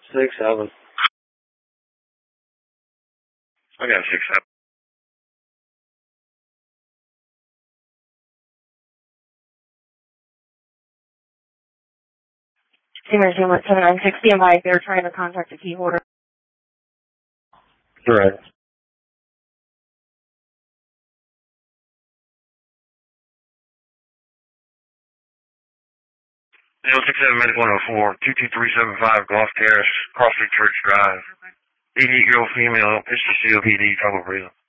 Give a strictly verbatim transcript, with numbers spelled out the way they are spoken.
Six seven. I got six seven. Emergency one seven nine six, stand by. They're trying to contact the key holder. Right. zero six seven Medical one oh four, two two three seven five Golf Terrace, Cross Street Church Drive. eighty-eight-year-old female, history C O P D, trouble breathing.